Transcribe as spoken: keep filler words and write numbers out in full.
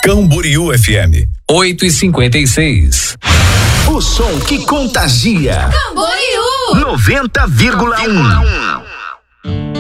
Camboriú F M. oito e cinquenta e seis. O som que contagia. Camboriú noventa vírgula um.